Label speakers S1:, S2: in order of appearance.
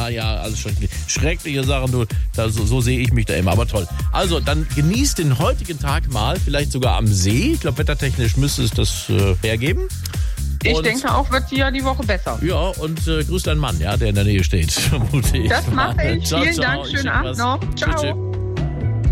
S1: alles schreckliche Sachen. So sehe ich mich da immer, aber toll. Also, dann genießt den heutigen Tag mal, vielleicht sogar am See. Ich glaube, wettertechnisch müsste es das hergeben.
S2: Ich denke auch, wird ja die Woche besser.
S1: Ja, und grüß deinen Mann, ja, der in der Nähe steht, vermute ich.
S2: Das mache ich.
S1: Ciao,
S2: Vielen
S1: ciao.
S2: Dank. Schönen Abend noch. Ciao.
S1: Tschüss.